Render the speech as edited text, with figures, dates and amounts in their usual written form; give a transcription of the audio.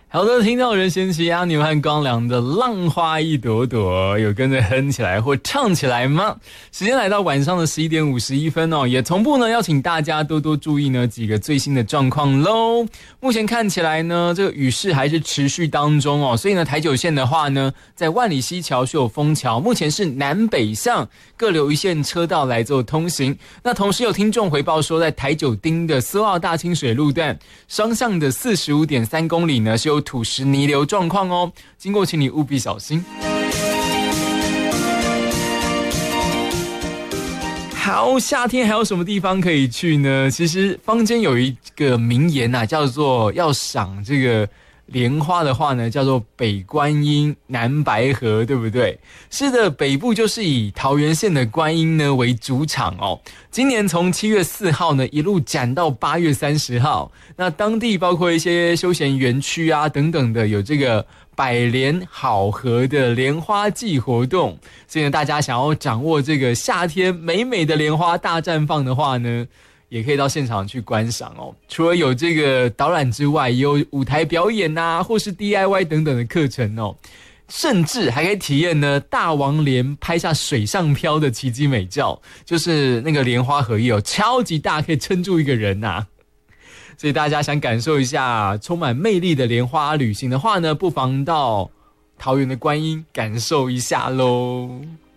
好的，听到任贤齐、阿牛和光良的《浪花一朵朵》，有跟着哼起来或唱起来吗？时间来到晚上的11点51分哦，也同步呢要请大家多多注意呢几个最新的状况喽。目前看起来呢，这个雨势还是持续当中哦，所以呢台九线的话呢，在万里溪桥、秀峰桥，目前是南北向各留一线车道来做通行。那同时有听众回报说，在台九丁的丝袜大清水路段，双向的45.3公里呢是有土石泥流状况哦，经过请你务必小心。好，夏天还有什么地方可以去呢？其实坊间有一个名言啊，叫做要赏这个莲花的话呢，叫做北观音南白河，对不对？是的，北部就是以桃园县的观音呢为主场哦。今年从7月4号呢一路展到8月30号，那当地包括一些休闲园区啊等等的，有这个百莲好合的莲花季活动。所以呢，大家想要掌握这个夏天美美的莲花大绽放的话呢，也可以到现场去观赏哦。除了有这个导览之外，也有舞台表演啊，或是 DIY 等等的课程哦。甚至还可以体验呢大王莲拍下水上漂的奇迹美照，就是那个莲花荷叶哦，超级大，可以撑住一个人啊。所以大家想感受一下充满魅力的莲花旅行的话呢，不妨到桃园的观音感受一下咯。